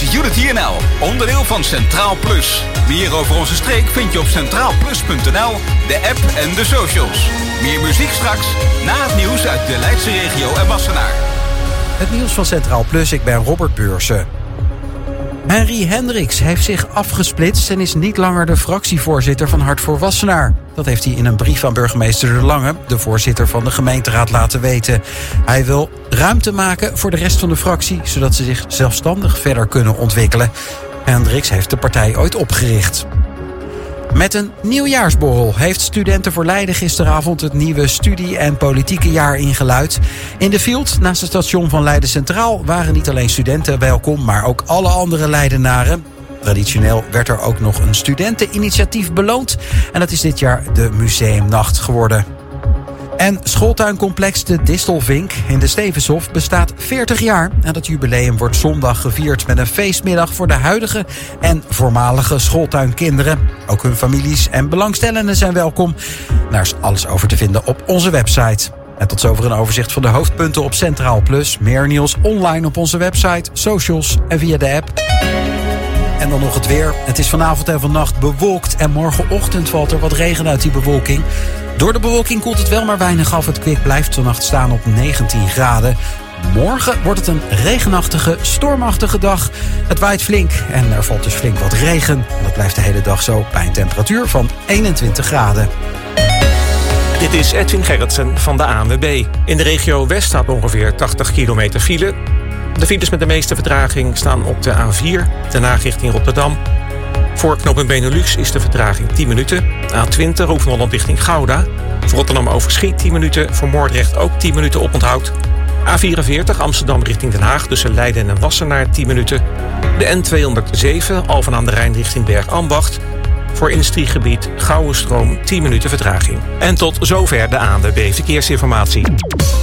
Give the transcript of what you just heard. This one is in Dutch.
Unity NL, onderdeel van Centraal Plus. Meer over onze streek vind je op centraalplus.nl, de app en de socials. Meer muziek straks, na het nieuws uit de Leidse regio en Wassenaar. Het nieuws van Centraal Plus, ik ben Robert Beursen. Henry Hendricks heeft zich afgesplitst en is niet langer de fractievoorzitter van Hart voor Wassenaar. Dat heeft hij in een brief aan burgemeester De Lange, de voorzitter van de gemeenteraad, laten weten. Hij wil ruimte maken voor de rest van de fractie, zodat ze zich zelfstandig verder kunnen ontwikkelen. Hendricks heeft de partij ooit opgericht. Met een nieuwjaarsborrel heeft Studenten voor Leiden gisteravond het nieuwe studie- en politieke jaar ingeluid. In de field naast het station van Leiden Centraal waren niet alleen studenten welkom, maar ook alle andere Leidenaren. Traditioneel werd er ook nog een studenteninitiatief beloond en dat is dit jaar de Museumnacht geworden. En schooltuincomplex De Distelvink in de Stevenshof bestaat 40 jaar. En dat jubileum wordt zondag gevierd met een feestmiddag voor de huidige en voormalige schooltuinkinderen. Ook hun families en belangstellenden zijn welkom. Daar is alles over te vinden op onze website. En tot zover een overzicht van de hoofdpunten op Centraal Plus. Meer nieuws online op onze website, socials en via de app. En dan nog het weer. Het is vanavond en vannacht bewolkt en morgenochtend valt er wat regen uit die bewolking. Door de bewolking koelt het wel maar weinig af. Het kwik blijft vannacht staan op 19 graden. Morgen wordt het een regenachtige, stormachtige dag. Het waait flink en er valt dus flink wat regen. En dat blijft de hele dag zo bij een temperatuur van 21 graden. Dit is Edwin Gerritsen van de ANWB. In de regio West staat ongeveer 80 kilometer file. De files met de meeste vertraging staan op de A4, Den Haag richting Rotterdam. Voor knooppunt Benelux is de vertraging 10 minuten. A20, Hoek van Holland richting Gouda. Voor Rotterdam Overschiet 10 minuten. Voor Moordrecht ook 10 minuten oponthoud. A44, Amsterdam richting Den Haag tussen Leiden en Wassenaar 10 minuten. De N207, Alphen aan de Rijn richting Bergambacht. Voor industriegebied Gouwenstroom 10 minuten vertraging. En tot zover de ANWB Verkeersinformatie.